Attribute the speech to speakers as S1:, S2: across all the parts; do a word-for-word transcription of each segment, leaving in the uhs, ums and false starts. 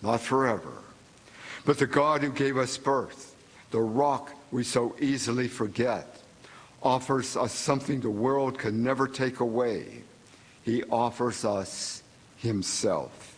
S1: not forever. But the God who gave us birth, the rock we so easily forget, offers us something the world can never take away. He offers us himself.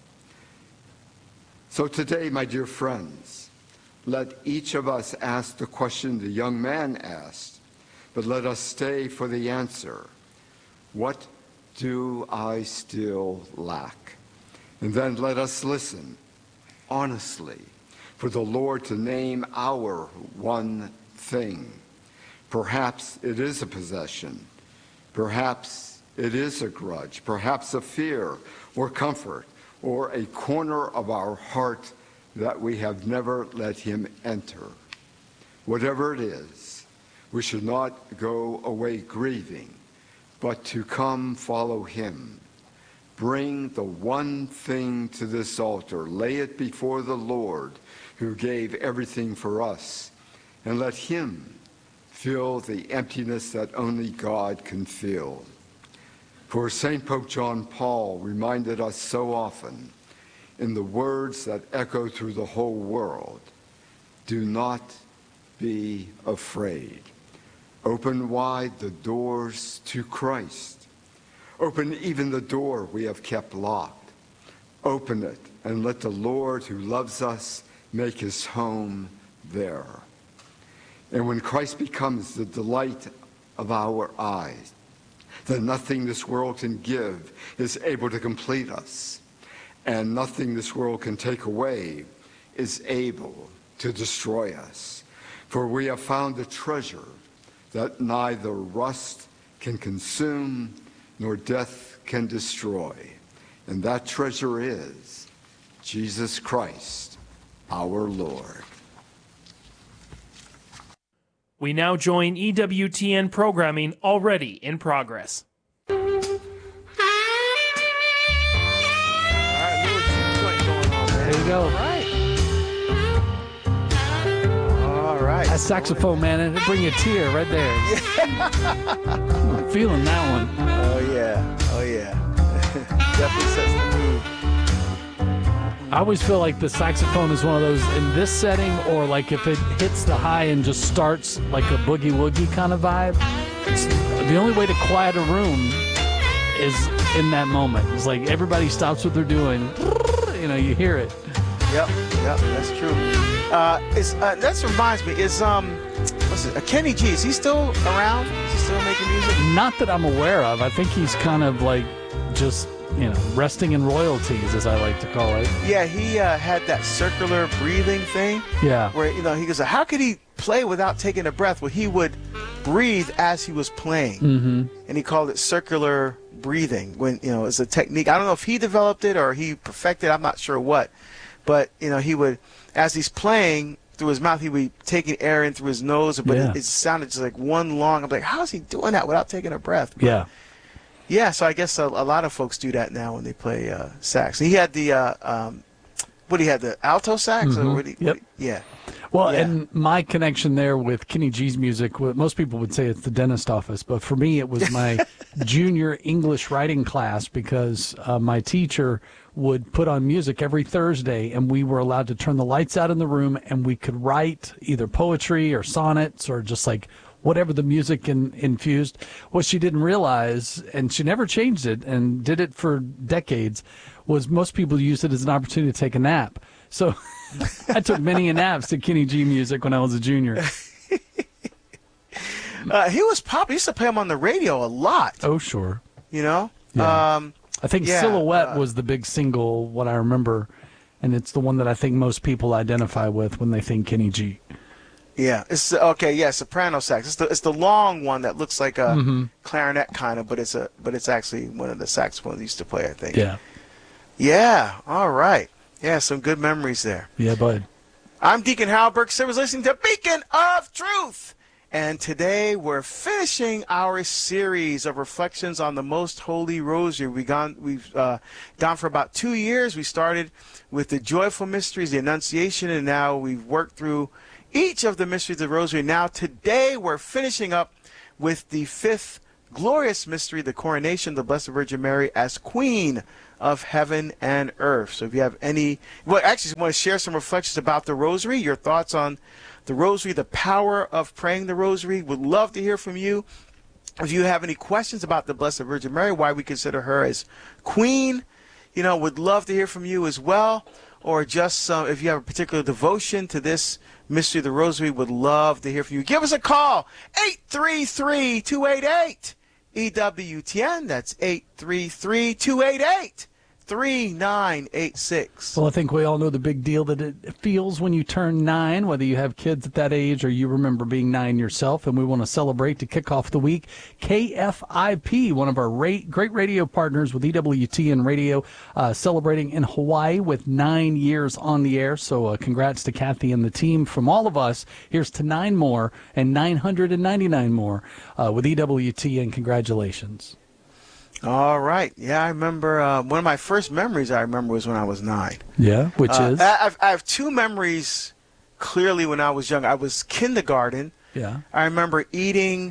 S1: So today, my dear friends, let each of us ask the question the young man asked, but let us stay for the answer. What do I still lack? And then let us listen honestly for the Lord to name our one thing. Perhaps it is a possession. Perhaps it is a grudge. Perhaps a fear or comfort or a corner of our heart that we have never let him enter. Whatever it is, we should not go away grieving, but to come follow him. Bring the one thing to this altar. Lay it before the Lord who gave everything for us, and let him fill the emptiness that only God can fill. For Saint Pope John Paul reminded us so often in the words that echo through the whole world, do not be afraid. Open wide the doors to Christ. Open even the door we have kept locked. Open it and let the Lord who loves us make his home there. And when Christ becomes the delight of our eyes, then nothing this world can give is able to complete us, and nothing this world can take away is able to destroy us. For we have found a treasure that neither rust can consume nor death can destroy. And that treasure is Jesus Christ, our Lord.
S2: We now join E W T N programming already in progress.
S3: All right, little joint going on, man.
S4: There you go.
S3: All right. All right.
S4: That saxophone, man, it'll bring you a tear right there. I'm feeling that one.
S3: Oh, yeah. Oh, yeah. Definitely sets the mood.
S4: I always feel like the saxophone is one of those in this setting, or like if it hits the high and just starts like a boogie-woogie kind of vibe. It's, the only way to quiet a room is in that moment. It's like everybody stops what they're doing. You know, you hear it.
S3: Yep, yep, that's true. Uh, it's, uh, that reminds me, is, um, what's it, uh, Kenny G, is he still around? Is he still making music?
S4: Not that I'm aware of. I think he's kind of like just, you know, resting in royalties, as I like to call it.
S3: Yeah, he uh, had that circular breathing thing.
S4: Yeah.
S3: Where, you know, he goes, how could he play without taking a breath? Well, he would breathe as he was playing.
S4: Mm-hmm.
S3: And he called it circular breathing. When, you know, it's a technique. I don't know if he developed it or he perfected it. I'm not sure what. But, you know, he would, as he's playing through his mouth, he would be taking air in through his nose. But
S4: Yeah.
S3: it, it sounded just like one long, I'm like, how is he doing that without taking a breath? But,
S4: Yeah.
S3: Yeah, so I guess a, a lot of folks do that now when they play uh, sax. He had the, uh, um, what he had, the alto sax?
S4: Mm-hmm.
S3: Or what he,
S4: Yep.
S3: what he, yeah.
S4: Well,
S3: Yeah.
S4: and my connection there with Kenny G's music, well, most people would say it's the dentist office, but for me it was my junior English writing class, because uh, my teacher would put on music every Thursday, and we were allowed to turn the lights out in the room, and we could write either poetry or sonnets or just like whatever the music in, infused. What she didn't realize, and she never changed it and did it for decades, was most people used it as an opportunity to take a nap. So I took many a naps to Kenny G music when I was a junior.
S3: Uh, he was popular. He used to play him on the radio a lot,
S4: Oh, sure.
S3: you know?
S4: Yeah.
S3: Um,
S4: I think
S3: yeah,
S4: Silhouette
S3: uh,
S4: was the big single, what I remember, and it's the one that I think most people identify with when they think Kenny G.
S3: yeah. It's okay, yeah, soprano sax. It's the it's the long one that looks like a
S4: Mm-hmm.
S3: clarinet kind of, but it's a but it's actually one of the saxophones he used to play, I think.
S4: Yeah.
S3: Yeah, all right. Yeah, some good memories there.
S4: Yeah, bud.
S3: I'm Deacon Hal Burke. So was listening to Beacon of Truth. And today we're finishing our series of reflections on the Most Holy Rosary. We've gone, we've uh, gone for about two years. We started with the joyful mysteries, the Annunciation, and now we've worked through each of the mysteries of the Rosary. Now today we're finishing up with the fifth glorious mystery, the coronation of the Blessed Virgin Mary as Queen of heaven and earth. So if you have any, well, actually, want to share some reflections about the Rosary, your thoughts on the Rosary, the power of praying the Rosary, would love to hear from you. If you have any questions about the Blessed Virgin Mary, why we consider her as Queen, you know, would love to hear from you as well. Or just some, if you have a particular devotion to this mystery of the Rosary, would love to hear from you. Give us a call, eight three three, two eight eight, E W T N. That's eight three three, two eight eight, three nine eight six.
S4: Well, I think we all know the big deal that it feels when you turn nine, whether you have kids at that age or you remember being nine yourself, and we want to celebrate to kick off the week. K F I P, one of our ra- great radio partners with E W T N Radio, uh, celebrating in Hawaii with nine years on the air. So uh, congrats to Kathy and the team. From all of us, here's to nine more and nine hundred ninety-nine more uh, with E W T N. Congratulations.
S3: All right. Yeah, I remember uh, one of my first memories I remember was when I was nine.
S4: Yeah, which
S3: uh,
S4: is?
S3: I, I've, I have two memories clearly when I was young. I was kindergarten.
S4: Yeah.
S3: I remember eating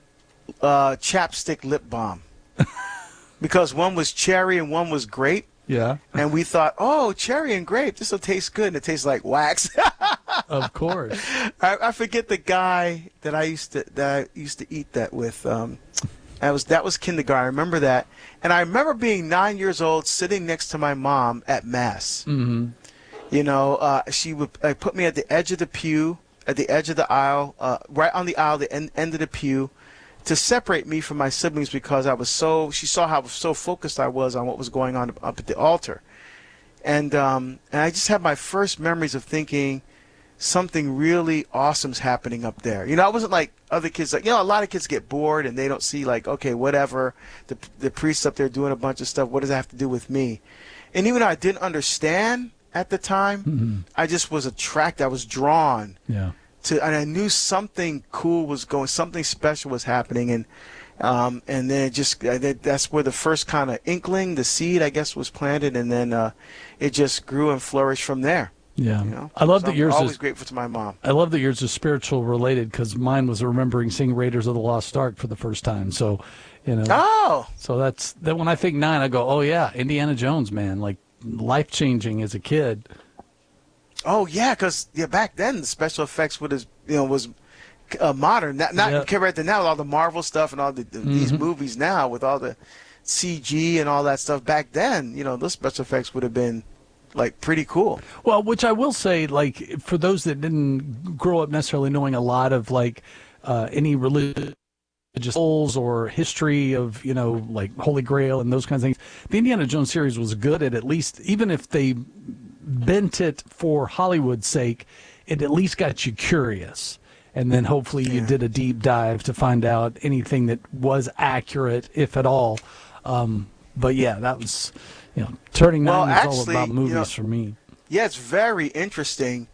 S3: uh, chapstick lip balm because one was cherry and one was grape.
S4: Yeah.
S3: And we thought, oh, cherry and grape, this will taste good. And it tastes like wax.
S4: Of course.
S3: I, I forget the guy that I used to that I used to eat that with. Um, That was that was kindergarten. I remember that, and I remember being nine years old, sitting next to my mom at mass.
S4: Mm-hmm.
S3: You know, uh, she would uh, put me at the edge of the pew, at the edge of the aisle, uh, right on the aisle, the end, end of the pew, to separate me from my siblings because I was so. She saw how so focused I was on what was going on up at the altar, and um, and I just had my first memories of thinking something really awesome's happening up there. You know, I wasn't like other kids. Like, you know, a lot of kids get bored and they don't see like, okay, whatever. The the priest up there doing a bunch of stuff. What does that have to do with me? And even though I didn't understand at the time, mm-hmm. I just was attracted. I was drawn.
S4: Yeah.
S3: To, and I knew something cool was going, something special was happening, and um, and then it just that's where the first kind of inkling, the seed, I guess, was planted, and then uh, it just grew and flourished from there.
S4: Yeah,
S3: you know?
S4: I love
S3: so
S4: that yours
S3: I'm always
S4: is
S3: grateful to my mom.
S4: I love that yours is spiritual related because mine was remembering seeing Raiders of the Lost Ark for the first time. So, you know,
S3: oh,
S4: so that's that. When I think nine, I go, oh yeah, Indiana Jones, man, like life changing as a kid.
S3: Oh yeah, because yeah, back then the special effects would have, you know, was uh, modern. Not not
S4: yep.
S3: compared to now with all the Marvel stuff and all the, mm-hmm. these movies now with all the C G and all that stuff. Back then, you know, those special effects would have been like pretty cool.
S4: Well, which I will say, like for those that didn't grow up necessarily knowing a lot of like uh, any religious goals or history of, you know, like Holy Grail and those kinds of things, the Indiana Jones series was good at at least, even if they bent it for Hollywood's sake, it at least got you curious. And then hopefully you
S3: yeah.
S4: did a deep dive to find out anything that was accurate, if at all. Um, but yeah, that was, you know, turning nine
S3: well,
S4: was
S3: actually,
S4: all about movies, you know, for me.
S3: Yeah, it's very interesting.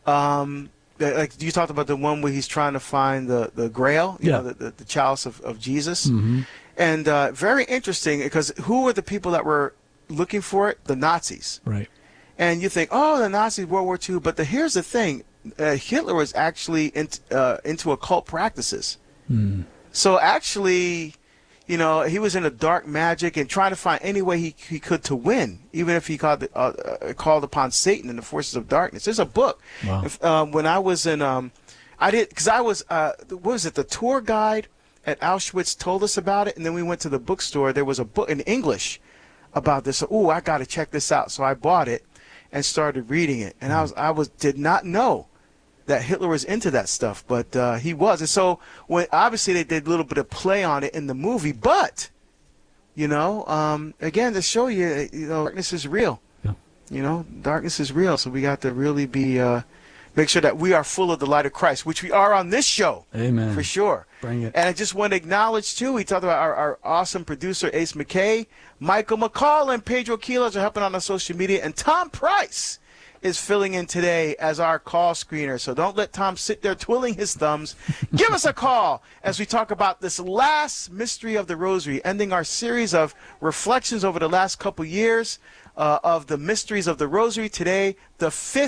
S3: Um, like you talked about the one where he's trying to find the, the Grail, you
S4: yeah.
S3: know, the, the, the chalice of, of Jesus.
S4: Mm-hmm.
S3: And uh, very interesting because who were the people that were looking for it? The Nazis.
S4: Right.
S3: And you think, oh, the Nazis, World War Two. But the, here's the thing. Uh, Hitler was actually in, uh, into occult practices. Mm. So actually, you know, he was into dark magic and trying to find any way he, he could to win, even if he called, uh, uh, called upon Satan and the forces of darkness. There's a book.
S4: Wow.
S3: If, um, when I was in, um, I did, because I was, uh, what was it, the tour guide at Auschwitz told us about it, and then we went to the bookstore. There was a book in English about this. Oh, I got to check this out. So I bought it and started reading it, and I was I was did not know that Hitler was into that stuff, but uh, he was. And so when obviously they did a little bit of play on it in the movie, but you know, um, again to show you, you know, darkness is real.
S4: Yeah.
S3: You know, darkness is real. So we got to really be uh, make sure that we are full of the light of Christ, which we are on this show.
S4: Amen.
S3: For sure.
S4: Bring it.
S3: And I just want to acknowledge, too, we talked about our, our awesome producer, Ace McKay, Michael McCall, and Pedro Quiles are helping on the social media, and Tom Price is filling in today as our call screener. So don't let Tom sit there twiddling his thumbs. Give us a call as we talk about this last mystery of the Rosary, ending our series of reflections over the last couple years uh, of the mysteries of the Rosary. Today, the fifth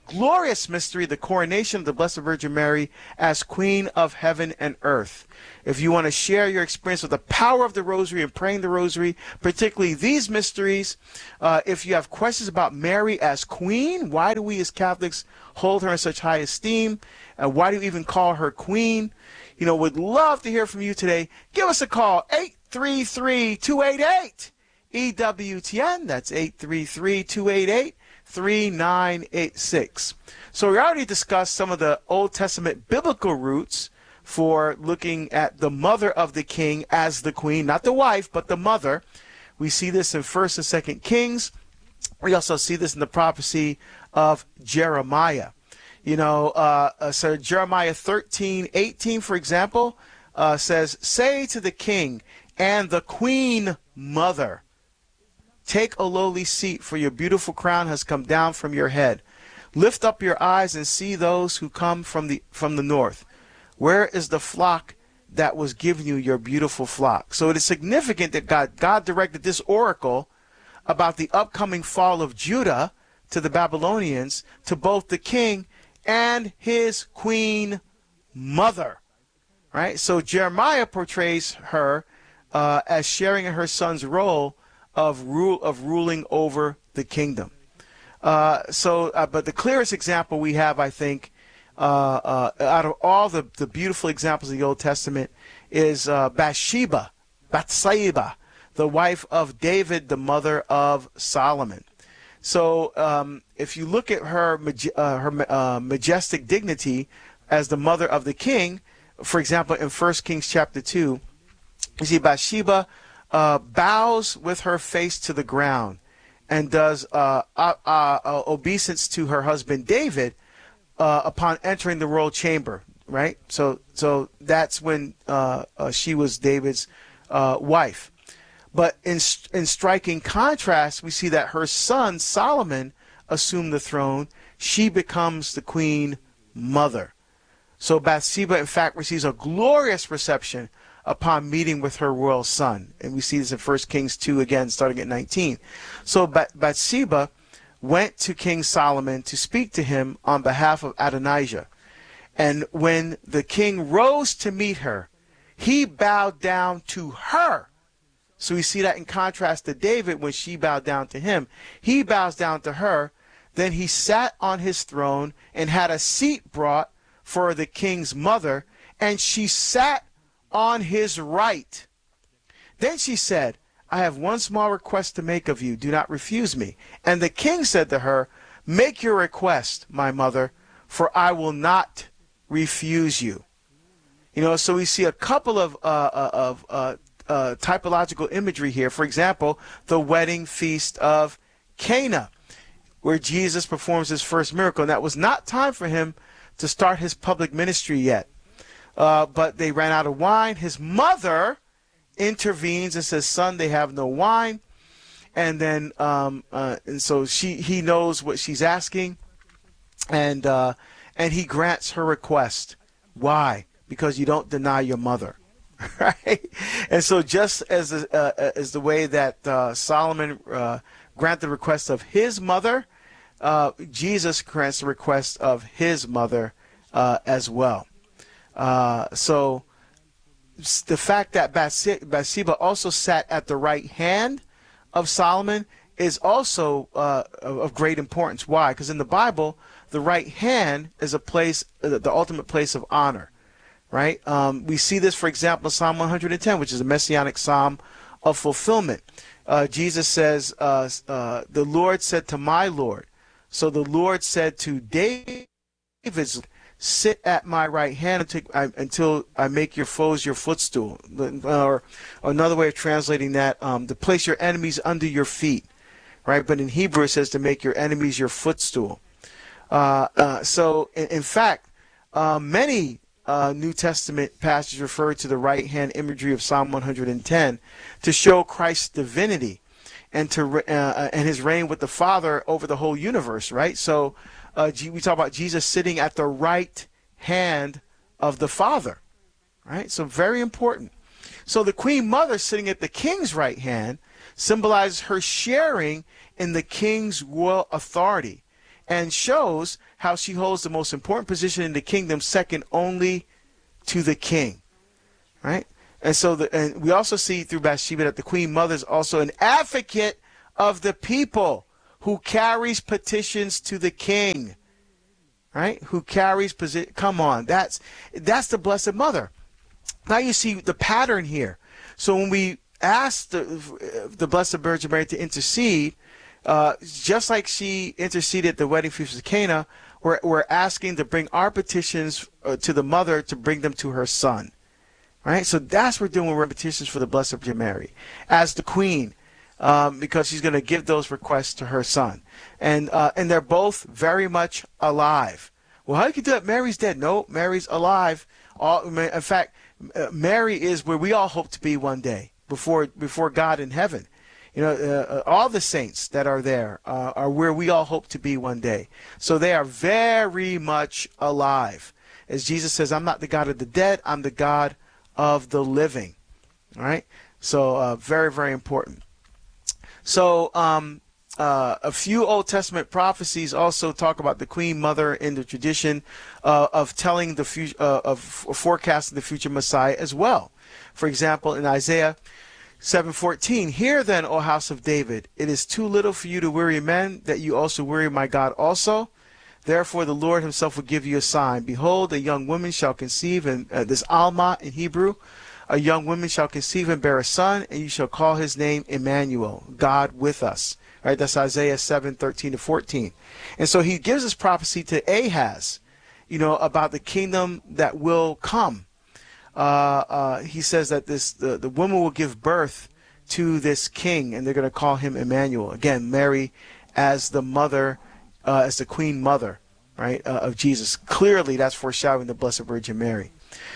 S3: glorious mystery, the coronation of the Blessed Virgin Mary as Queen of Heaven and Earth. If you want to share your experience with the power of the Rosary and praying the Rosary, particularly these mysteries, uh, if you have questions about Mary as Queen, why do we as Catholics hold her in such high esteem? And why do we even call her Queen? You know, would love to hear from you today. Give us a call, eight three three, two eight eight, E W T N. That's eight three three, two eight eight, three nine eight six. So we already discussed some of the Old Testament biblical roots for looking at the mother of the king as the queen, not the wife, but the mother. We see this in First and Second Kings. We also see this in the prophecy of Jeremiah. You know, uh, uh, so Jeremiah thirteen eighteen, for example, uh, says, "Say to the king and the queen mother, take a lowly seat, for your beautiful crown has come down from your head. Lift up your eyes and see those who come from the from the north. Where is the flock that was given you, your beautiful flock?" So it is significant that God, God directed this oracle about the upcoming fall of Judah to the Babylonians to both the king and his queen mother. Right? So Jeremiah portrays her uh, as sharing in her son's role of rule of ruling over the kingdom. Uh, so, uh, but the clearest example we have, I think, uh, uh, out of all the, the beautiful examples of the Old Testament, is uh, Bathsheba, Bathsheba, the wife of David, the mother of Solomon. So, um, if you look at her uh, her uh, majestic dignity as the mother of the king, for example, in First Kings chapter two, you see Bathsheba uh, bows with her face to the ground and does uh, uh, uh, obeisance to her husband David uh, upon entering the royal chamber. Right, so so that's when uh, uh, she was David's uh, wife. But in in striking contrast, we see that her son Solomon assumed the throne. She becomes the queen mother. So Bathsheba, in fact, receives a glorious reception upon meeting with her royal son. And we see this in First Kings two again, starting at nineteen. So Bathsheba went to King Solomon to speak to him on behalf of Adonijah. And when the king rose to meet her, he bowed down to her. So we see that in contrast to David when she bowed down to him. He bows down to her. Then he sat on his throne and had a seat brought for the king's mother, and she sat on his right. Then she said, "I have one small request to make of you. Do not refuse me." And the king said to her, "Make your request, my mother, for I will not refuse you." You know, so we see a couple of uh, of uh, uh, typological imagery here. For example, the wedding feast of Cana, where Jesus performs his first miracle. And that was not time for him to start his public ministry yet. Uh, but they ran out of wine. His mother intervenes and says, "Son, they have no wine." And then, um, uh, and so she he knows what she's asking, and uh, and he grants her request. Why? Because you don't deny your mother, right? And so, just as the, uh, as the way that uh, Solomon uh, granted the request of his mother, uh, Jesus grants the request of his mother uh, as well. Uh, so, the fact that Bathsheba also sat at the right hand of Solomon is also uh, of great importance. Why? Because in the Bible, the right hand is a place, the ultimate place of honor, right? Um, we see this, for example, in Psalm one hundred ten, which is a messianic psalm of fulfillment. Uh, Jesus says, uh, uh, "The Lord said to my Lord." So the Lord said to David's, "Sit at my right hand until I, until I make your foes your footstool." Or, or another way of translating that, um, to place your enemies under your feet, right? But in Hebrew it says to make your enemies your footstool. Uh, uh, so, in, in fact, uh, many uh, New Testament passages refer to the right hand imagery of Psalm one hundred ten to show Christ's divinity and to uh, and his reign with the Father over the whole universe, right? So, Uh, we talk about Jesus sitting at the right hand of the Father, right? So very important. So the Queen Mother sitting at the King's right hand symbolizes her sharing in the King's royal authority and shows how she holds the most important position in the kingdom, second only to the king, right? And so the, and we also see through Bathsheba that the queen mother is also an advocate of the people who carries petitions to the king, right? Who carries position. Come on, that's that's the Blessed Mother. Now you see the pattern here. So when we ask the the Blessed Virgin Mary to intercede, uh, just like she interceded at the wedding feast of Cana, we're we're asking to bring our petitions uh, to the mother to bring them to her son. Right, so that's what we're doing with petitions for the Blessed Virgin Mary as the queen, um, because she's going to give those requests to her son, and uh, and they're both very much alive. Well, how you can do that? Mary's dead. No, Mary's alive. All, in fact, uh, Mary is where we all hope to be one day before before God in heaven. You know, uh, all the saints that are there uh, are where we all hope to be one day. So they are very much alive, as Jesus says, "I'm not the God of the dead. I'm the God of the living." All right, so uh, very, very important. So um, uh, a few Old Testament prophecies also talk about the Queen Mother in the tradition uh, of telling the future, uh, of forecasting the future Messiah as well. For example, in Isaiah seven fourteen, "Hear then, O house of David, it is too little for you to weary men, that you also weary my God also. Therefore the Lord himself will give you a sign. Behold, a young woman shall conceive," and uh, this Alma in Hebrew, "a young woman shall conceive and bear a son, and you shall call his name Emmanuel," God with us. Right? That's Isaiah seven thirteen to fourteen. And so he gives this prophecy to Ahaz, you know, about the kingdom that will come. Uh, uh, he says that this the, the woman will give birth to this king, and they're going to call him Emmanuel. Again, Mary as the mother, Uh, as the Queen Mother, right, uh, of Jesus. Clearly, that's foreshadowing the Blessed Virgin Mary.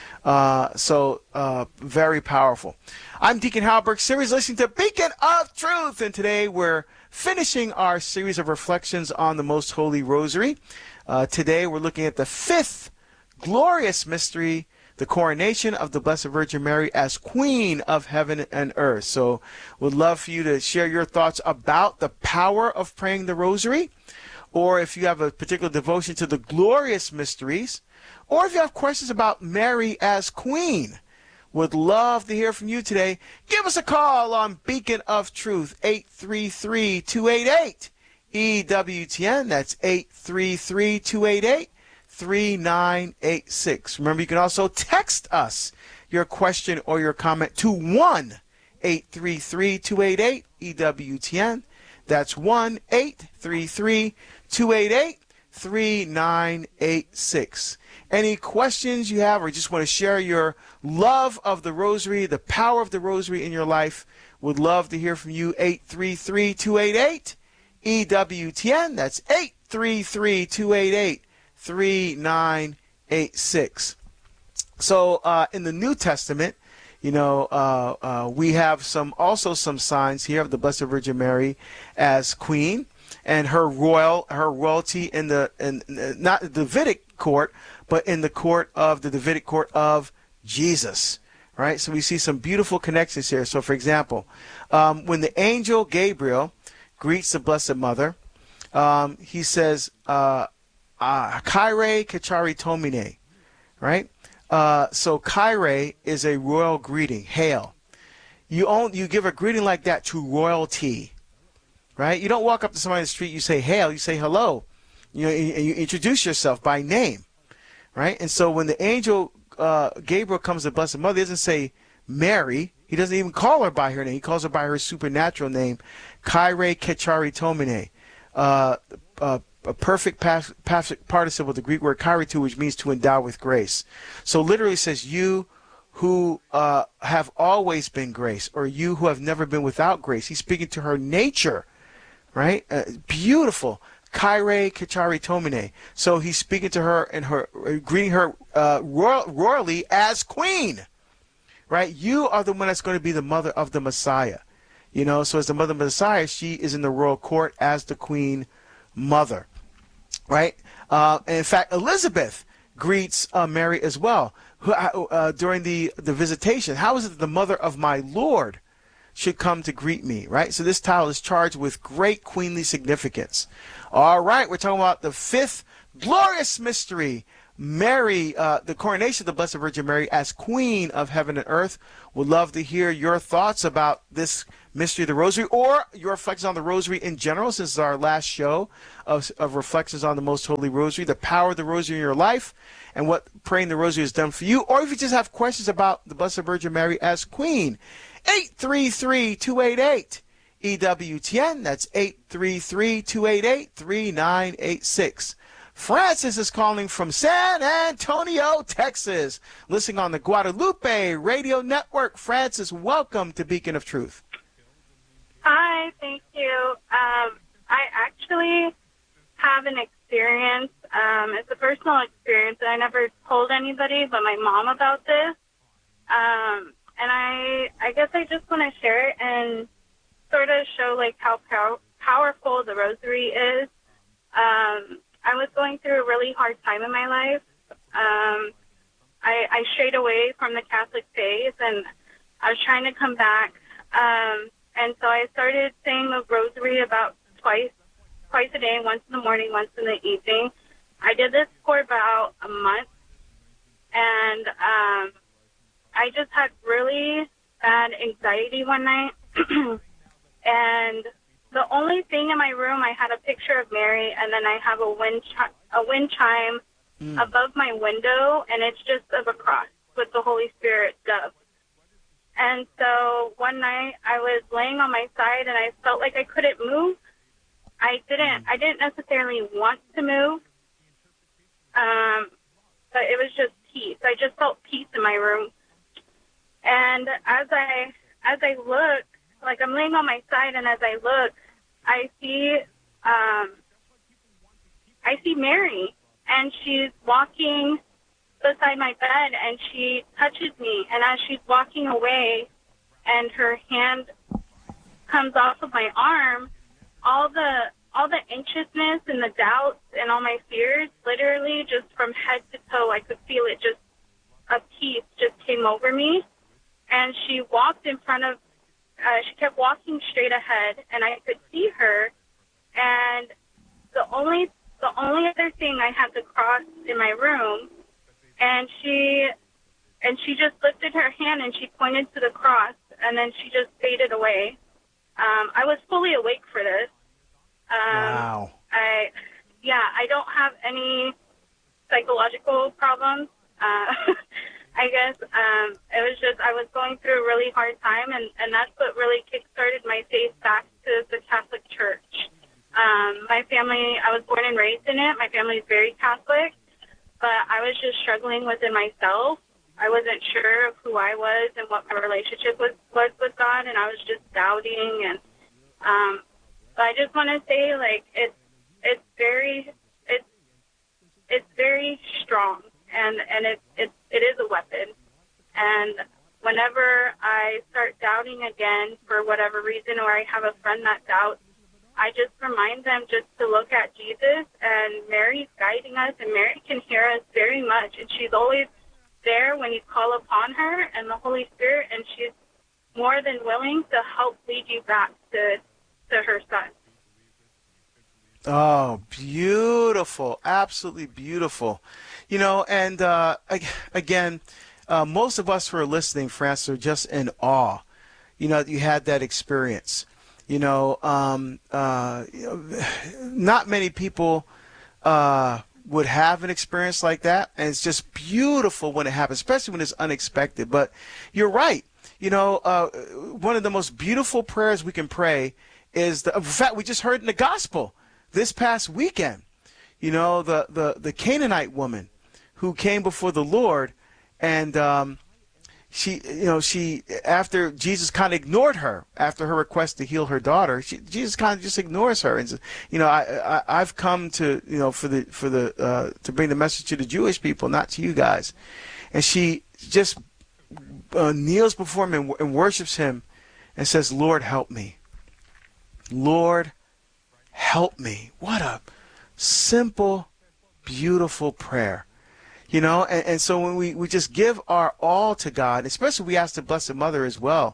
S3: Uh, so, uh, very powerful. I'm Deacon Halberg, series listening to Beacon of Truth, and today we're finishing our series of reflections on the Most Holy Rosary. Uh, today we're looking at the fifth glorious mystery, the coronation of the Blessed Virgin Mary as Queen of Heaven and Earth. So, would love for you to share your thoughts about the power of praying the Rosary, or if you have a particular devotion to the glorious mysteries, or if you have questions about Mary as Queen. Would love to hear from you today. Give us a call on Beacon of Truth, eight three three, two eight eight, E W T N. That's eight three three, two eight eight, three nine eight six. Remember, you can also text us your question or your comment to one eight three three, two eight eight, E W T N. That's one eight three three, two eight eight, three nine eight six. Any questions you have, or just want to share your love of the Rosary, the power of the Rosary in your life, would love to hear from you. eight three three, two eight eight, E W T N. That's eight three three, two eight eight, three nine eight six. So uh, in the New Testament, you know, uh, uh, we have some also some signs here of the Blessed Virgin Mary as Queen, and her royal her royalty in the in not the Davidic court, but in the court of the Davidic court of Jesus. Right. So we see some beautiful connections here. So, for example, um, when the angel Gabriel greets the Blessed Mother, um, he says, uh, uh, "Kyrie Kachari Tomine," right? Uh, so Kyrie is a royal greeting. Hail. You own, you give a greeting like that to royalty, right? You don't walk up to somebody in the street, you say hail, you say hello. You know, and you introduce yourself by name, right? And so when the angel uh, Gabriel comes to the Blessed Mother, he doesn't say Mary. He doesn't even call her by her name. He calls her by her supernatural name, Kyrie Kachari Tomine. Uh, uh, a perfect past, past participle, the Greek word kairetu, which means to endow with grace. So literally says, you who uh, have always been grace, or you who have never been without grace. He's speaking to her nature, right? Uh, beautiful. Kyrie Kachari Tomine. So he's speaking to her and her, uh, greeting her uh, royal, royally as Queen, right? You are the one that's going to be the mother of the Messiah. You know, so as the mother of the Messiah, she is in the royal court as the Queen Mother, right? Uh, and in fact, Elizabeth greets uh, Mary as well who, uh, during the, the visitation. How is it that the mother of my Lord should come to greet me, right? So this title is charged with great queenly significance. All right, we're talking about the fifth glorious mystery, Mary, uh, the coronation of the Blessed Virgin Mary as Queen of Heaven and Earth. Would love to hear your thoughts about this mystery of the Rosary, or your reflections on the Rosary in general. This is our last show of, of reflections on the Most Holy Rosary, the power of the Rosary in your life, and what praying the Rosary has done for you. Or if you just have questions about the Blessed Virgin Mary as Queen, eight three three, two eight eight, E W T N. That's eight three three, two eight eight, three nine eight six. Francis is calling from San Antonio, Texas, listening on the Guadalupe Radio Network. Francis, welcome to Beacon of Truth.
S5: Hi, thank you. Um, I actually have an experience. Um, it's a personal experience, and I never told anybody but my mom about this. Um, and I, I guess I just want to share it and sort of show like how pow- powerful the Rosary is. Um, I was going through a really hard time in my life. Um, I, I strayed away from the Catholic faith, and I was trying to come back. Um, and so I started saying the Rosary about twice, twice a day, once in the morning, once in the evening. I did this for about a month, and um, I just had really bad anxiety one night. And the only thing in my room, I had a picture of Mary, and then I have a wind chi- a wind chime mm. above my window, and it's just of a cross with the Holy Spirit dove. And so one night I was laying on my side, and I felt like I couldn't move. I didn't. I didn't necessarily want to move, um, but it was just peace. I just felt peace in my room. And as I as I look. Like, I'm laying on my side, and as I look, I see, um, I see Mary, and she's walking beside my bed, and she touches me, and as she's walking away, and her hand comes off of my arm, all the, all the anxiousness and the doubts and all my fears, literally just from head to toe, I could feel it, just a peace just came over me, and she walked in front of Uh, she kept walking straight ahead, and I could see her. And the only the only other thing, I had the cross in my room, and she and she just lifted her hand and she pointed to the cross, and then she just faded away. Um, I was fully awake for this. Um,
S3: wow.
S5: I yeah, I don't have any psychological problems. Uh, I guess um, it was just I was going through a really hard time, and, and that's what really kick-started my faith back to the Catholic Church. Um, my family, I was born and raised in it. My family is very Catholic, but I was just struggling within myself. I wasn't sure of who I was and what my relationship was, was with God, and I was just doubting. And um, but I just want to say, like, it's it's very it's it's very strong. And and it, it it is a weapon. And whenever I start doubting again for whatever reason, or I have a friend that doubts, I just remind them just to look at Jesus, and Mary's guiding us, and Mary can hear us very much, and she's always there when you call upon her, and the Holy Spirit, and she's more than willing to help lead you back to to her Son.
S3: Oh, beautiful. Absolutely beautiful. You know, and uh, again, uh, most of us who are listening, Francis, are just in awe, you know, that you had that experience. You know, um, uh, you know, not many people uh, would have an experience like that. And it's just beautiful when it happens, especially when it's unexpected. But you're right. You know, uh, one of the most beautiful prayers we can pray is, the, in fact, we just heard in the gospel this past weekend, you know, the, the, the Canaanite woman who came before the Lord, and um, she, you know, she, after Jesus kind of ignored her, after her request to heal her daughter, she, Jesus kind of just ignores her and says, you know, I, I, I've come to, you know, for the, for the, uh, to bring the message to the Jewish people, not to you guys. And she just uh, kneels before him and, and worships him and says, Lord, help me. Lord, help me. What a simple, beautiful prayer. You know, and, and so when we, we just give our all to God, especially we ask the Blessed Mother as well,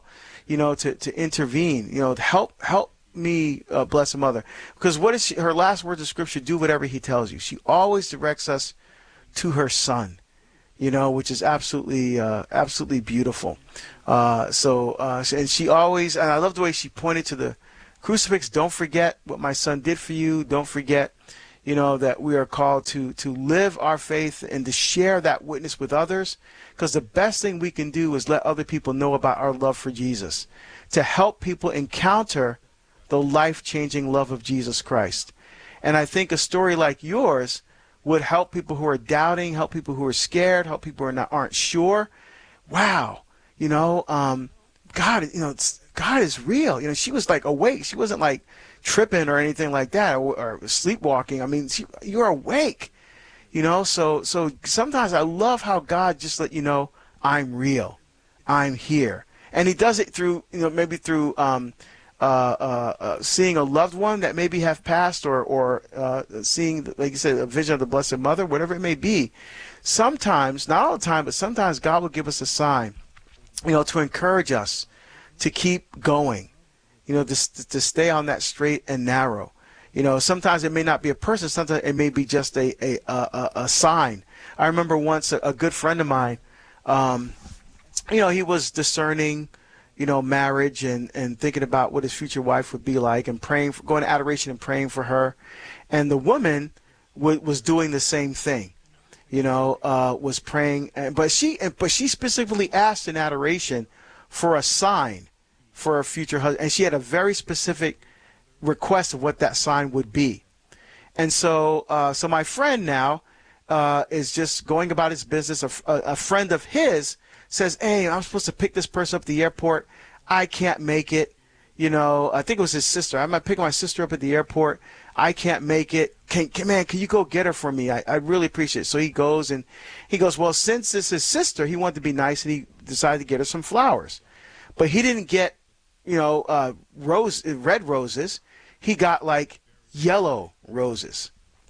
S3: you know, to, to intervene, you know, to help help me, uh, Blessed Mother. Because what is she, her last words of Scripture? Do whatever he tells you. She always directs us to her Son, you know, which is absolutely uh, absolutely beautiful. Uh, so, uh, and she always, and I love the way she pointed to the crucifix. Don't forget what my Son did for you. Don't forget, you know, that we are called to to live our faith and to share that witness with others, because the best thing we can do is let other people know about our love for Jesus, to help people encounter the life-changing love of Jesus Christ. And I think a story like yours would help people who are doubting, help people who are scared, help people who are not, aren't sure. Wow, you know, um, God, you know, it's, God is real. You know, she was like awake. She wasn't like tripping or anything like that, or, or sleepwalking. I mean, she, you're awake, you know. So, so sometimes I love how God just let you know, I'm real, I'm here, and He does it through, you know, maybe through um, uh, uh, uh, seeing a loved one that maybe have passed, or or uh, seeing, like you said, a vision of the Blessed Mother, whatever it may be. Sometimes, not all the time, but sometimes God will give us a sign, you know, to encourage us to keep going, you know, to, to stay on that straight and narrow. You know, sometimes it may not be a person, sometimes it may be just a a, a, a sign. I remember once a, a good friend of mine, um, you know, he was discerning, you know, marriage and, and thinking about what his future wife would be like, and praying, for, going to adoration and praying for her. And the woman w- was doing the same thing, you know, uh, was praying. And, but she but she specifically asked in adoration for a sign for her future husband, and she had a very specific request of what that sign would be. And so uh, so my friend now uh, is just going about his business. A, a, a friend of his says, hey, I'm supposed to pick this person up at the airport. I can't make it. You know, I think it was his sister. I'm going to pick my sister up at the airport. I can't make it. Can, can man, can you go get her for me? I, I really appreciate it. So he goes, and he goes, well, since it's his sister, he wanted to be nice, and he decided to get her some flowers. But he didn't get, you know, uh, rose, red roses. He got like yellow roses.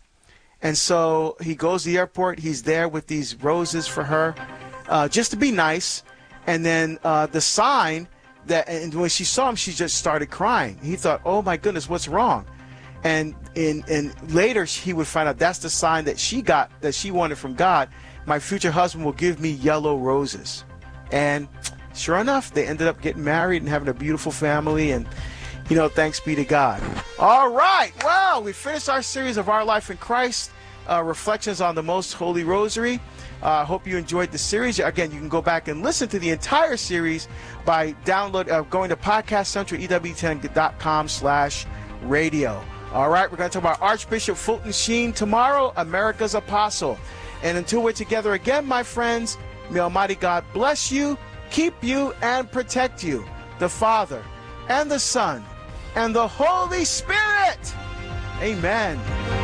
S3: And so he goes to the airport. He's there with these roses for her, uh, just to be nice. And then uh, the sign that, and when she saw him, she just started crying. He thought, oh my goodness, what's wrong? And in and later he would find out that's the sign that she got, that she wanted from God. My future husband will give me yellow roses. And sure enough, they ended up getting married and having a beautiful family, and, you know, thanks be to God. All right, well, we finished our series of Our Life in Christ, uh, Reflections on the Most Holy Rosary. I uh, hope you enjoyed the series. Again, you can go back and listen to the entire series by download, uh, going to Podcast Central, E W ten dot com slash radio. All right, we're going to talk about Archbishop Fulton Sheen tomorrow, America's Apostle. And until we're together again, my friends, may Almighty God bless you, keep you, and protect you, the Father, and the Son, and the Holy Spirit. Amen.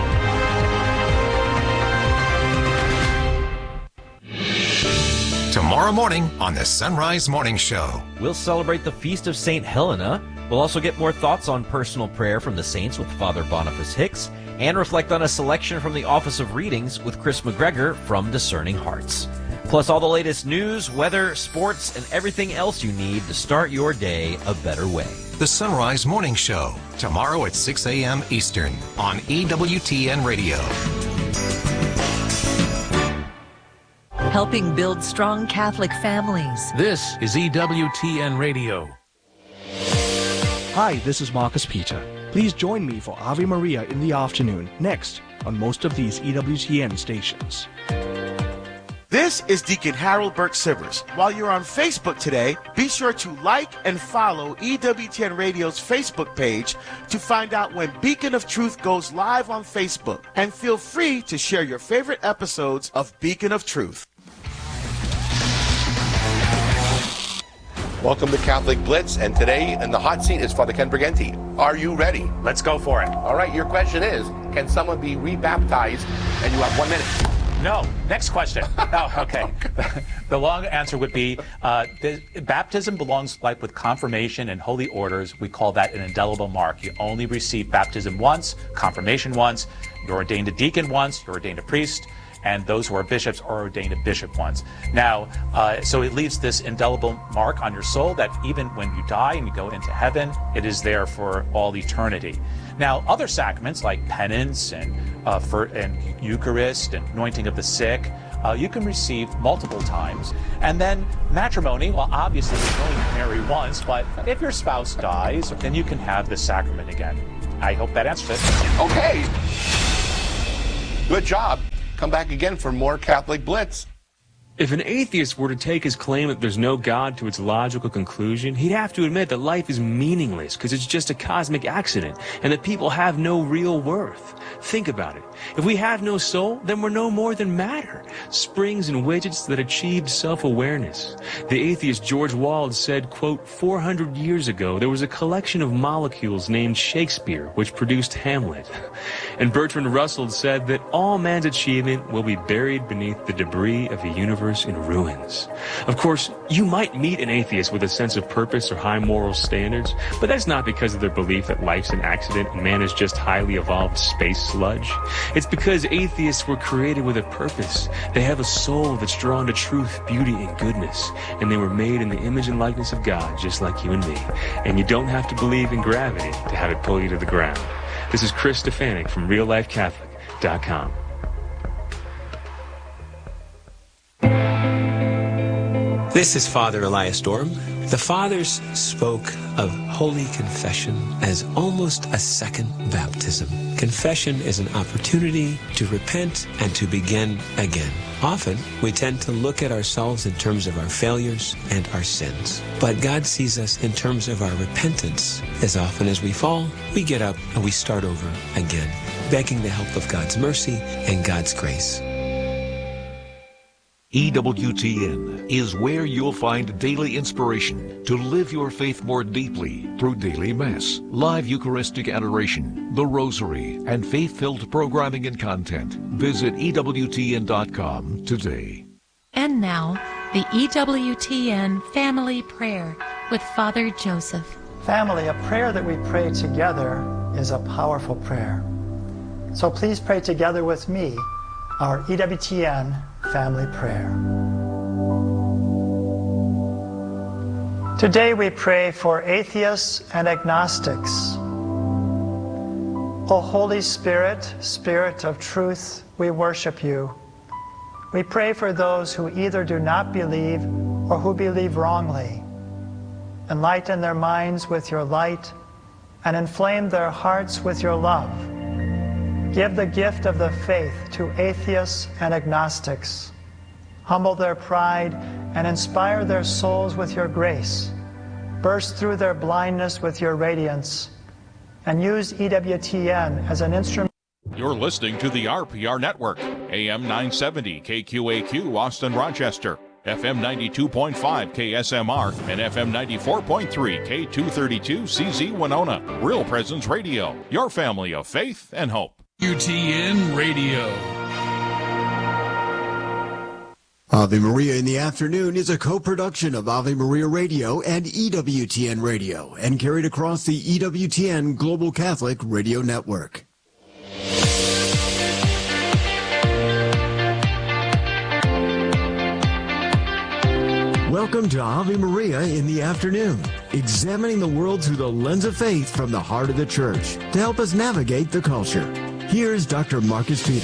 S6: Tomorrow morning on the Sunrise Morning Show.
S7: We'll celebrate the Feast of Saint Helena. We'll also get more thoughts on personal prayer from the saints with Father Boniface Hicks, and reflect on a selection from the Office of Readings with Chris McGregor from Discerning Hearts. Plus all the latest news, weather, sports, and everything else you need to start your day a better way.
S6: The Sunrise Morning Show, tomorrow at six a.m. Eastern on E W T N Radio.
S8: Helping build strong Catholic families.
S9: This is E W T N Radio.
S10: Hi, this is Marcus Peter. Please join me for Ave Maria in the afternoon, next, on most of these E W T N stations.
S3: This is Deacon Harold Burke Sivers. While you're on Facebook today, be sure to like and follow E W T N Radio's Facebook page to find out when Beacon of Truth goes live on Facebook. And feel free to share your favorite episodes of Beacon of Truth.
S11: Welcome to Catholic Blitz, and today in the hot seat is Father Ken Briganti. Are you ready?
S12: Let's go for it.
S11: All right, your question is, can someone be rebaptized? And you have one minute.
S12: No. Next question. Oh, okay. The long answer would be, uh, the, baptism belongs like with confirmation and holy orders. We call that an indelible mark. You only receive baptism once, confirmation once, you're ordained a deacon once, you're ordained a priest. and those who are bishops are ordained a bishop once. Now, uh, so it leaves this indelible mark on your soul that even when you die and you go into heaven, it is there for all eternity. Now, other sacraments like penance and, uh, for, and Eucharist and anointing of the sick, uh, you can receive multiple times. And then matrimony, well, obviously you can only marry once, but if your spouse dies, then you can have the sacrament again. I hope that answers it.
S11: Okay. Good job. Come back again for more Catholic Blitz.
S13: If an atheist were to take his claim that there's no God to its logical conclusion, he'd have to admit that life is meaningless because it's just a cosmic accident and that people have no real worth. Think about it. If we have no soul, then we're no more than matter, springs and widgets that achieved self-awareness. The atheist George Wald said, quote, four hundred years ago, there was a collection of molecules named Shakespeare, which produced Hamlet. And Bertrand Russell said that all man's achievement will be buried beneath the debris of a universe in ruins. Of course, you might meet an atheist with a sense of purpose or high moral standards, but that's not because of their belief that life's an accident and man is just highly evolved space sludge. It's because atheists were created with a purpose. They have a soul that's drawn to truth, beauty, and goodness, and they were made in the image and likeness of God, just like you and me. And you don't have to believe in gravity to have it pull you to the ground. This is Chris Stefanik from real life catholic dot com.
S14: This is Father Elias Storm. The Fathers spoke of Holy Confession as almost a second baptism. Confession is an opportunity to repent and to begin again. Often, we tend to look at ourselves in terms of our failures and our sins. But God sees us in terms of our repentance. As often as we fall, we get up and we start over again, begging the help of God's mercy and God's grace.
S15: E W T N is where you'll find daily inspiration to live your faith more deeply through daily Mass, live Eucharistic adoration, the Rosary, and faith-filled programming and content. Visit E W T N dot com today.
S8: And now, the E W T N Family Prayer with Father Joseph.
S16: Family, a prayer that we pray together is a powerful prayer. So please pray together with me our E W T N Family Prayer. Today we pray for atheists and agnostics. O Holy Spirit, Spirit of truth, we worship you. We pray for those who either do not believe or who believe wrongly. Enlighten their minds with your light and inflame their hearts with your love. Give the gift of the faith to atheists and agnostics. Humble their pride and inspire their souls with your grace. Burst through their blindness with your radiance. And use E W T N as an instrument.
S17: You're listening to the R P R Network, A M nine seventy K Q A Q, Austin, Rochester, F M ninety-two point five K S M R, and F M ninety-four point three K two thirty-two C Z Winona. Real Presence Radio, your family of faith and hope.
S9: U T N Radio.
S18: Ave Maria in the Afternoon is a co-production of Ave Maria Radio and E W T N Radio and carried across the E W T N Global Catholic Radio Network. Welcome to Ave Maria in the Afternoon, examining the world through the lens of faith from the heart of the Church to help us navigate the culture. Here's Doctor Marcus Peter.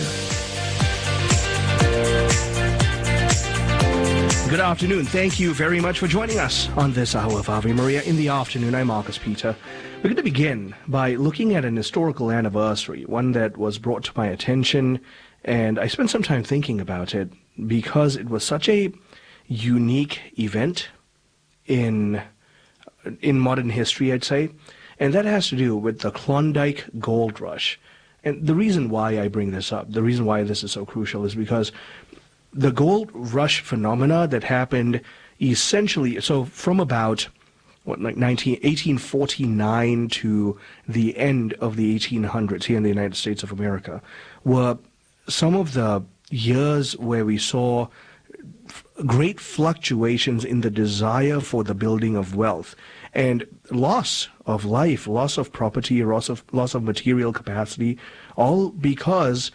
S10: Good afternoon. Thank you very much for joining us on this hour of Ave Maria in the Afternoon. I'm Marcus Peter. We're going to begin by looking at an historical anniversary, one that was brought to my attention, and I spent some time thinking about it because it was such a unique event in in modern history, I'd say, and that has to do with the Klondike Gold Rush. And the reason why I bring this up, the reason why this is so crucial is because the gold rush phenomena that happened essentially, so from about what, like nineteen, eighteen forty-nine to the end of the eighteen hundreds here in the United States of America, were some of the years where we saw great fluctuations in the desire for the building of wealth and loss of life, loss of property, loss of loss of material capacity, all because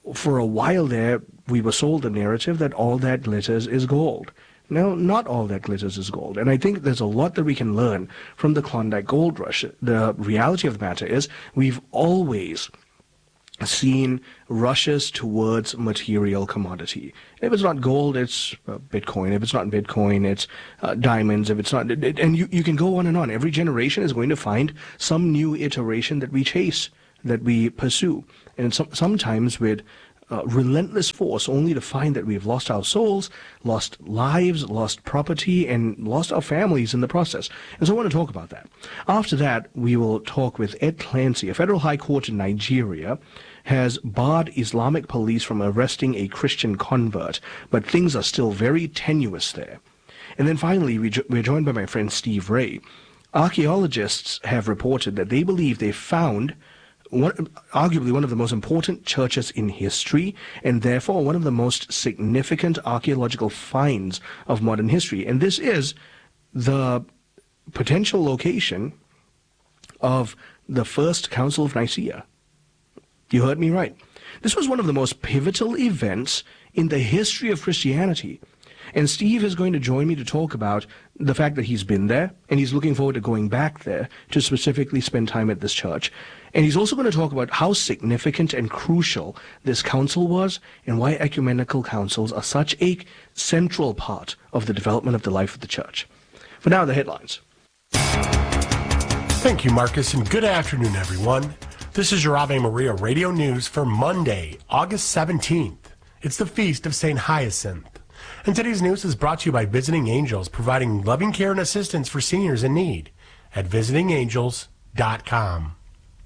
S10: for a while there, we were sold the narrative that all that glitters is gold. Now, not all that glitters is gold, and I think there's a lot that we can learn from the Klondike Gold Rush. The reality of the matter is we've always seen rushes towards material commodity. If it's not gold, it's uh, Bitcoin. If it's not Bitcoin, it's uh, diamonds. If it's not, it, it, and you, you can go on and on. Every generation is going to find some new iteration that we chase, that we pursue, and some, sometimes with uh, relentless force, only to find that we've lost our souls, lost lives, lost property, and lost our families in the process. And so I want to talk about that. After that, we will talk with Ed Clancy. A federal high court in Nigeria has barred Islamic police from arresting a Christian convert, but things are still very tenuous there. And then finally, we jo- we're joined by my friend Steve Ray. Archaeologists have reported that they believe they found one, arguably one of the most important churches in history, and therefore one of the most significant archaeological finds of modern history. And this is the potential location of the First Council of Nicaea. You heard me right. This was one of the most pivotal events in the history of Christianity. And Steve is going to join me to talk about the fact that he's been there, and he's looking forward to going back there to specifically spend time at this church. And he's also going to talk about how significant and crucial this council was, and why ecumenical councils are such a central part of the development of the life of the church. For now, the headlines.
S19: Thank you, Marcus, and good afternoon, everyone. This is your Ave Maria Radio News for Monday, August seventeenth. It's the feast of Saint Hyacinth. And today's news is brought to you by Visiting Angels, providing loving care and assistance for seniors in need at visiting angels dot com.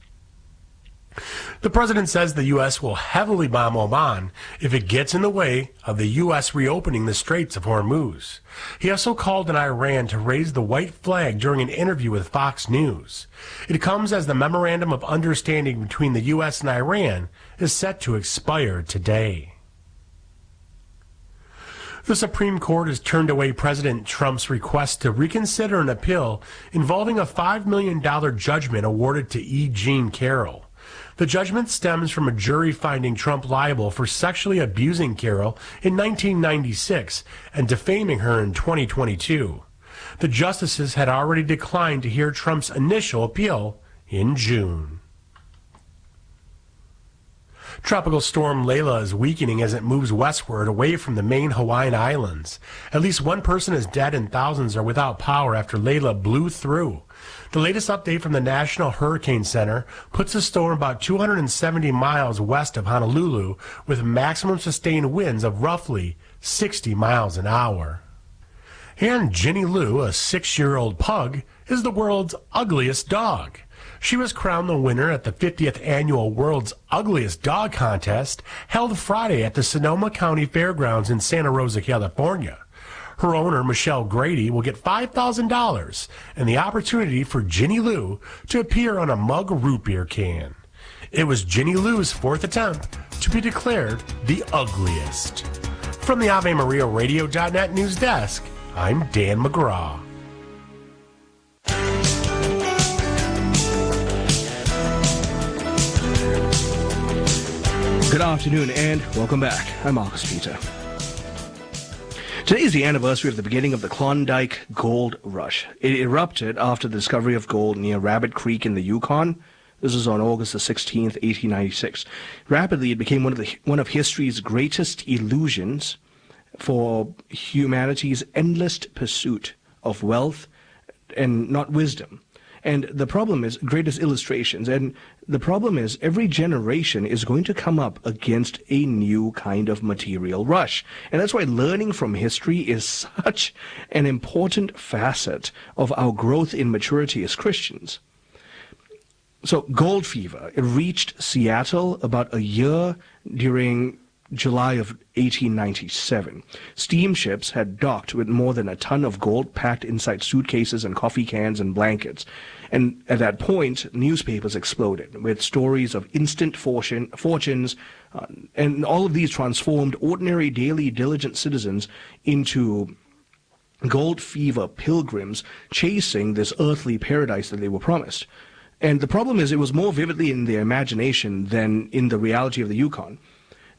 S19: The president says the U S will heavily bomb Oman if it gets in the way of the U S reopening the Straits of Hormuz. He also called on Iran to raise the white flag during an interview with Fox News. It comes as the memorandum of understanding between the U S and Iran is set to expire today. The Supreme Court has turned away President Trump's request to reconsider an appeal involving a five million dollars judgment awarded to E. Jean Carroll. The judgment stems from a jury finding Trump liable for sexually abusing Carroll in nineteen ninety-six and defaming her in twenty twenty-two. The justices had already declined to hear Trump's initial appeal in June. Tropical storm Layla is weakening as it moves westward away from the main Hawaiian Islands. At least one person is dead and thousands are without power after Layla blew through. The latest update from the National Hurricane Center puts the storm about two hundred seventy miles west of Honolulu with maximum sustained winds of roughly sixty miles an hour. And Ginny Lou, a six-year-old pug, is the world's ugliest dog. She was crowned the winner at the fiftieth Annual World's Ugliest Dog Contest held Friday at the Sonoma County Fairgrounds in Santa Rosa, California. Her owner, Michelle Grady, will get five thousand dollars and the opportunity for Ginny Lou to appear on a mug root beer can. It was Ginny Lou's fourth attempt to be declared the ugliest. From the Ave Maria Radio dot net news desk, I'm Dan McGraw.
S10: Good afternoon and welcome back. I'm Marcus Peter. Today is the anniversary of the beginning of the Klondike Gold Rush. It erupted after the discovery of gold near Rabbit Creek in the Yukon. This was on August the sixteenth, eighteen ninety-six. Rapidly, it became one of the one of history's greatest illusions for humanity's endless pursuit of wealth and not wisdom. And the problem is greatest illustrations. And the problem is every generation is going to come up against a new kind of material rush. And that's why learning from history is such an important facet of our growth in maturity as Christians. So gold fever, it reached Seattle about a year during July of eighteen ninety-seven. Steamships had docked with more than a ton of gold packed inside suitcases and coffee cans and blankets. And at that point, newspapers exploded with stories of instant fortune, fortunes, uh, and all of these transformed ordinary, daily, diligent citizens into gold fever pilgrims chasing this earthly paradise that they were promised. And the problem is it was more vividly in their imagination than in the reality of the Yukon.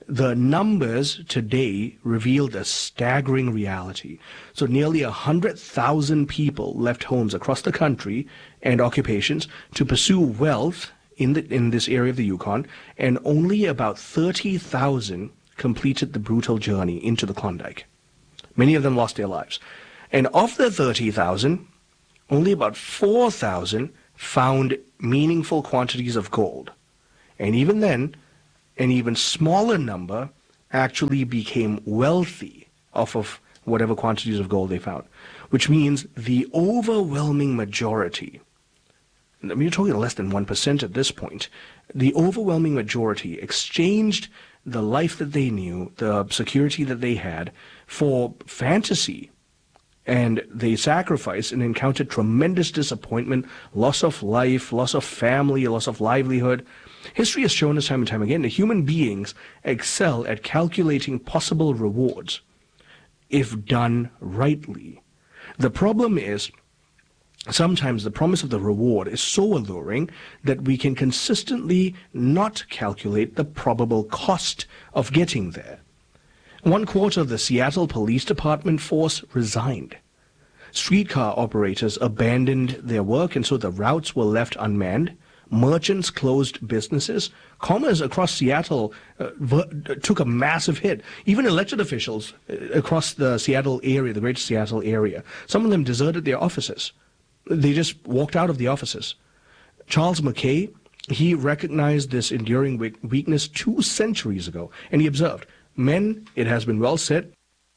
S10: the numbers today revealed a staggering reality. So nearly one hundred thousand people left homes across the country and occupations to pursue wealth in, the, in this area of the Yukon, and only about thirty thousand completed the brutal journey into the Klondike. Many of them lost their lives. And of the thirty thousand, only about four thousand found meaningful quantities of gold. And even then, an even smaller number actually became wealthy off of whatever quantities of gold they found, which means the overwhelming majority, I mean, you're talking less than one percent at this point, the overwhelming majority exchanged the life that they knew, the security that they had, for fantasy. And they sacrificed and encountered tremendous disappointment, loss of life, loss of family, loss of livelihood. History has shown us time and time again that human beings excel at calculating possible rewards if done rightly. The problem is, sometimes the promise of the reward is so alluring that we can consistently not calculate the probable cost of getting there. One quarter of the Seattle Police Department force resigned. Streetcar operators abandoned their work, and so the routes were left unmanned. Merchants closed businesses. Commerce across Seattle uh, took a massive hit. Even elected officials uh, across the Seattle area, the greater Seattle area, some of them deserted their offices. They just walked out of the offices. Charles Mackay, he recognized this enduring weakness two centuries ago, and he observed, "Men, it has been well said,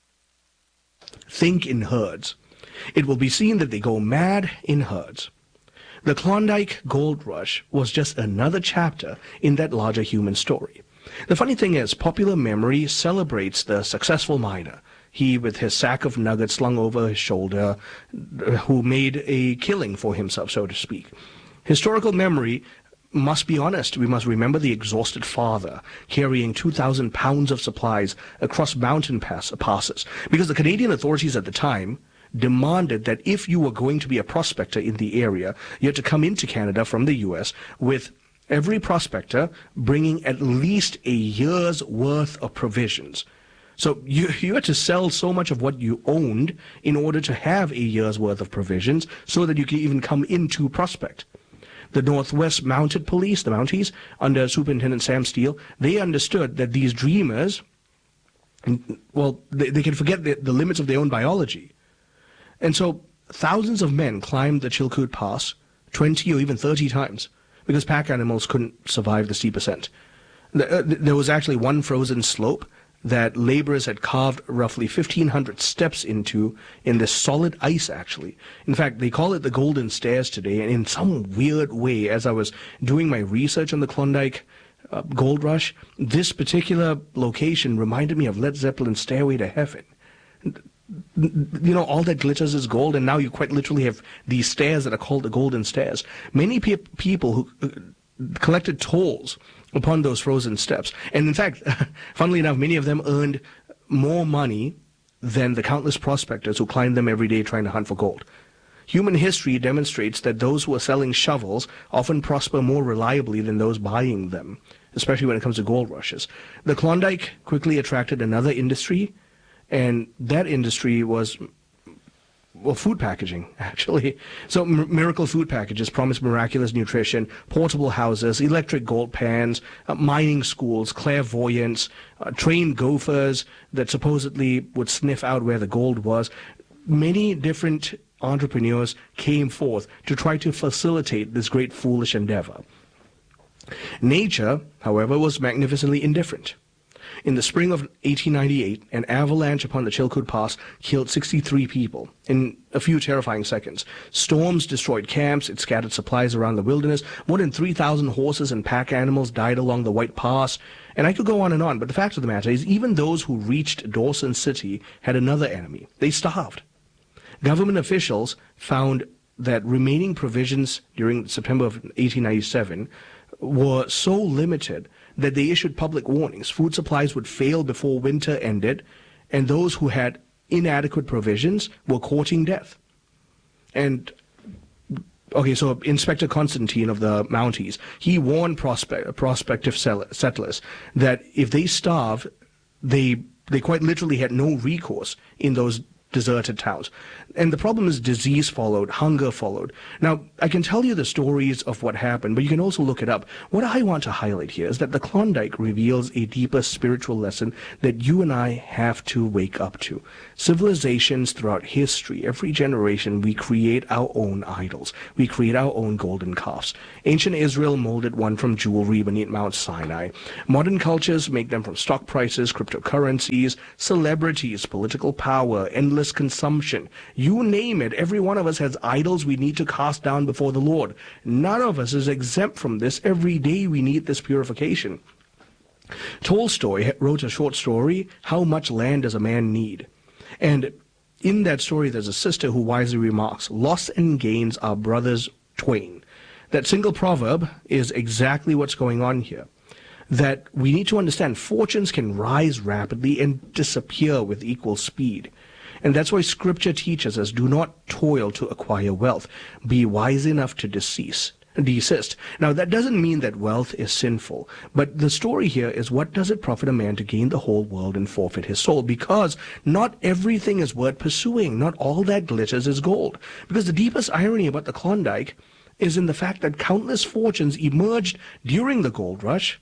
S10: think in herds. It will be seen that they go mad in herds." The Klondike Gold Rush was just another chapter in that larger human story. The funny thing is, popular memory celebrates the successful miner, he with his sack of nuggets slung over his shoulder, who made a killing for himself, so to speak. Historical memory must be honest. We must remember the exhausted father carrying two thousand pounds of supplies across mountain pass passes, because the Canadian authorities at the time demanded that if you were going to be a prospector in the area, you had to come into Canada from the U S with every prospector bringing at least a year's worth of provisions. So you, you had to sell so much of what you owned in order to have a year's worth of provisions so that you could even come into prospect. The Northwest Mounted Police, the Mounties, under Superintendent Sam Steele, they understood that these dreamers, well, they, they can forget the, the limits of their own biology. And so thousands of men climbed the Chilkoot Pass twenty or even thirty times because pack animals couldn't survive the steep ascent. There was actually one frozen slope that laborers had carved roughly fifteen hundred steps into in this solid ice, actually. In fact, they call it the Golden Stairs today, and in some weird way, as I was doing my research on the Klondike uh, Gold Rush, this particular location reminded me of Led Zeppelin's Stairway to Heaven. You know, all that glitters is gold, and now you quite literally have these stairs that are called the Golden Stairs. Many pe people who uh, collected tolls upon those frozen steps. And in fact, funnily enough, many of them earned more money than the countless prospectors who climbed them every day trying to hunt for gold. Human history demonstrates that those who are selling shovels often prosper more reliably than those buying them, especially when it comes to gold rushes. The Klondike quickly attracted another industry, and that industry was, well, food packaging, actually. So m miracle food packages promised miraculous nutrition, portable houses, electric gold pans, uh, mining schools, clairvoyants, uh, trained gophers that supposedly would sniff out where the gold was. Many different entrepreneurs came forth to try to facilitate this great foolish endeavor. Nature, however, was magnificently indifferent. In the spring of eighteen ninety-eight, an avalanche upon the Chilkoot Pass killed sixty-three people in a few terrifying seconds. Storms destroyed camps, it scattered supplies around the wilderness. More than three thousand horses and pack animals died along the White Pass. And I could go on and on, but the fact of the matter is even those who reached Dawson City had another enemy. They starved. Government officials found that remaining provisions during September of eighteen ninety-seven were so limited that they issued public warnings. Food supplies would fail before winter ended, and those who had inadequate provisions were courting death. And okay, so Inspector Constantine of the Mounties, he warned prospect, prospective settlers that if they starved, they they quite literally had no recourse in those deserted towns. And the problem is disease followed, hunger followed. Now, I can tell you the stories of what happened, but you can also look it up. What I want to highlight here is that the Klondike reveals a deeper spiritual lesson that you and I have to wake up to. Civilizations throughout history, every generation, we create our own idols. We create our own golden calves. Ancient Israel molded one from jewelry beneath Mount Sinai. Modern cultures make them from stock prices, cryptocurrencies, celebrities, political power, endless consumption. You name it, every one of us has idols we need to cast down before the Lord. None of us is exempt from this. Every day we need this purification. Tolstoy wrote a short story, How Much Land Does a Man Need? And in that story there's a sister who wisely remarks, loss and gains are brothers twain. That single proverb is exactly what's going on here. That we need to understand fortunes can rise rapidly and disappear with equal speed. And that's why Scripture teaches us, do not toil to acquire wealth. Be wise enough to desist. desist. Now, that doesn't mean that wealth is sinful. But the story here is, what does it profit a man to gain the whole world and forfeit his soul? Because not everything is worth pursuing. Not all that glitters is gold. Because the deepest irony about the Klondike is in the fact that countless fortunes emerged during the gold rush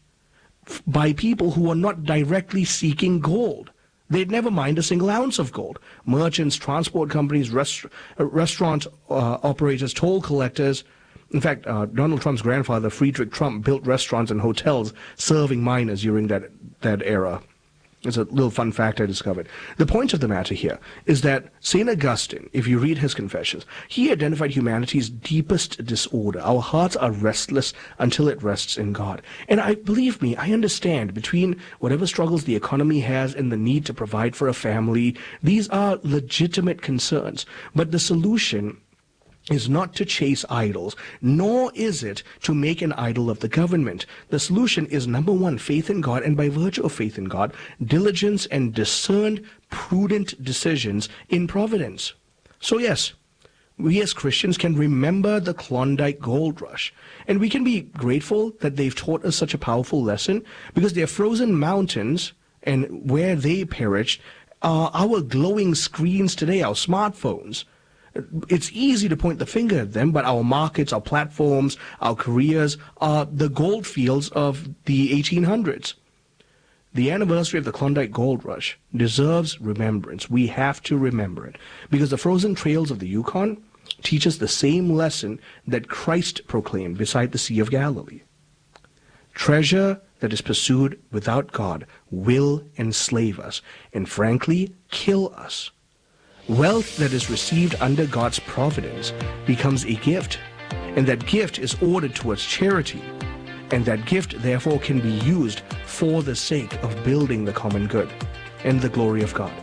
S10: by people who were not directly seeking gold. They'd never mined a single ounce of gold. Merchants, transport companies, rest, uh, restaurant uh, operators, toll collectors. In fact, uh, Donald Trump's grandfather, Friedrich Trump, built restaurants and hotels serving miners during that, that era. It's a little fun fact I discovered. The point of the matter here is that Saint Augustine, if you read his Confessions, he identified humanity's deepest disorder. Our hearts are restless until it rests in God. And I believe me, I understand between whatever struggles the economy has and the need to provide for a family, these are legitimate concerns. But the solution is not to chase idols, nor is it to make an idol of the government. The solution is, number one, faith in God, and by virtue of faith in God, diligence and discerned, prudent decisions in providence. So yes, we as Christians can remember the Klondike Gold Rush, and we can be grateful that they've taught us such a powerful lesson, because their frozen mountains and where they perished are our glowing screens today, our smartphones. It's easy to point the finger at them, but our markets, our platforms, our careers are the gold fields of the eighteen hundreds. The anniversary of the Klondike Gold Rush deserves remembrance. We have to remember it, because the frozen trails of the Yukon teach us the same lesson that Christ proclaimed beside the Sea of Galilee. Treasure that is pursued without God will enslave us and, frankly, kill us. Wealth that is received under God's providence becomes a gift, and that gift is ordered towards charity, and that gift therefore can be used for the sake of building the common good and the glory of God.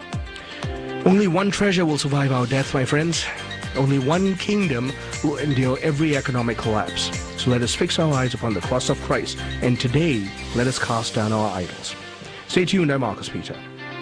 S10: Only one treasure will survive our death, my friends. Only one kingdom will endure every economic collapse. So let us fix our eyes upon the cross of Christ, and today let us cast down our idols. Stay tuned, I'm Marcus Peter.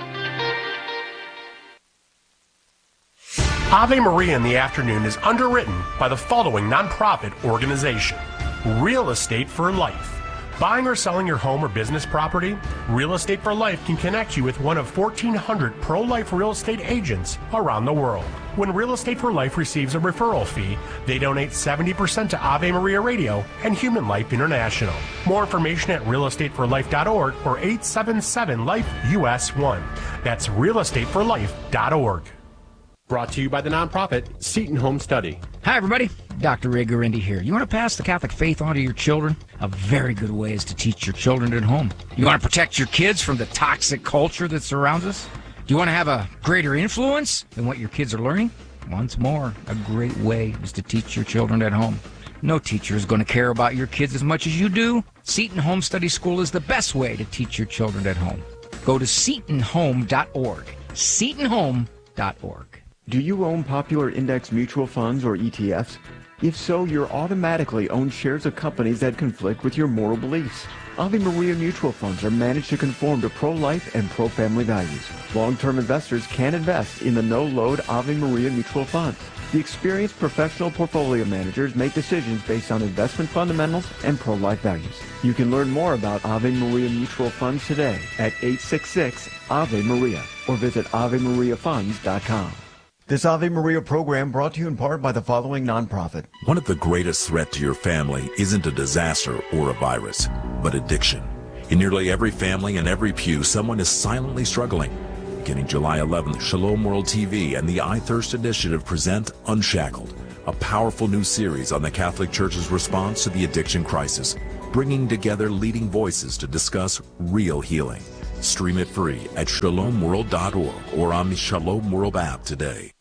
S19: Ave Maria in the Afternoon is underwritten by the following nonprofit organization: Real Estate for Life. Buying or selling your home or business property? Real Estate for Life can connect you with one of fourteen hundred pro-life real estate agents around the world. When Real Estate for Life receives a referral fee, they donate seventy percent to Ave Maria Radio and Human Life International. More information at real estate for life dot org or eight seven seven life U S one. That's real estate for life dot org. Brought to you by the nonprofit Seton Home Study.
S20: Hi, everybody. Doctor Ray Guarendi here. You want to pass the Catholic faith on to your children? A very good way is to teach your children at home. You want to protect your kids from the toxic culture that surrounds us? Do you want to have a greater influence than what your kids are learning? Once more, a great way is to teach your children at home. No teacher is going to care about your kids as much as you do. Seton Home Study School is the best way to teach your children at home. Go to seton home dot org. seton home dot org.
S21: Do you own popular index mutual funds or E T Fs? If so, you're automatically own shares of companies that conflict with your moral beliefs. Ave Maria mutual funds are managed to conform to pro-life and pro-family values. Long-term investors can invest in the no-load Ave Maria mutual funds. The experienced professional portfolio managers make decisions based on investment fundamentals and pro-life values. You can learn more about Ave Maria mutual funds today at eight six six Ave Maria or visit ave maria funds dot com. This Ave Maria program brought to you in part by the following nonprofit.
S1: One of the greatest threats to your family isn't a disaster or a virus, but addiction. In nearly every family and every pew, someone is silently struggling. Beginning July eleventh, Shalom World T V and the I Thirst Initiative present Unshackled, a powerful new series on the Catholic Church's response to the addiction crisis, bringing together leading voices to discuss real healing. Stream it free at shalom world dot org or on the Shalom World app today.